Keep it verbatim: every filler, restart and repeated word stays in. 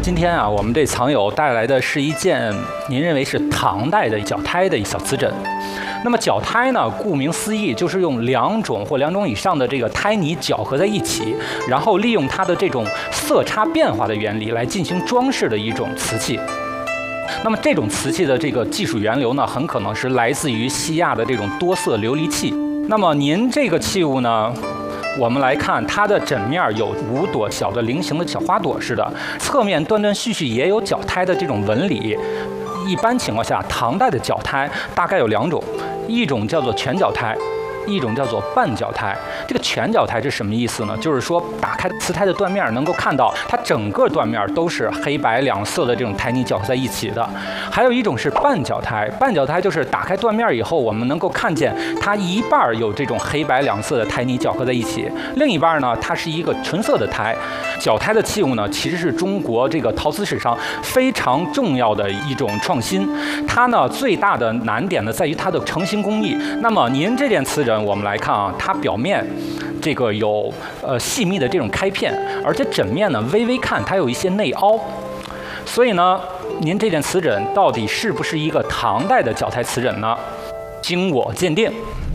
今天啊，我们这藏友带来的是一件您认为是唐代的脚胎的小瓷枕。那么脚胎呢，顾名思义，就是用两种或两种以上的这个胎泥搅合在一起，然后利用它的这种色差变化的原理来进行装饰的一种瓷器。那么这种瓷器的这个技术源流呢，很可能是来自于西亚的这种多色琉璃器。那么您这个器物呢，我们来看它的枕面有五朵小的菱形的小花朵似的，侧面断断续续也有脚胎的这种纹理。一般情况下，唐代的脚胎大概有两种，一种叫做全脚胎，一种叫做半脚胎。这个全脚胎是什么意思呢？就是说打开瓷胎的断面，能够看到它整个断面都是黑白两色的这种胎泥搅合在一起的。还有一种是半脚胎，半脚胎就是打开断面以后，我们能够看见它一半有这种黑白两色的胎泥搅合在一起，另一半呢，它是一个纯色的胎。脚胎的器物呢，其实是中国这个陶瓷史上非常重要的一种创新。它呢最大的难点呢，在于它的成型工艺。那么您这件瓷枕，我们来看啊，它表面这个有呃细密的这种开片，而且枕面呢微微看它有一些内凹。所以呢，您这件瓷枕到底是不是一个唐代的脚胎瓷枕呢？经我鉴定。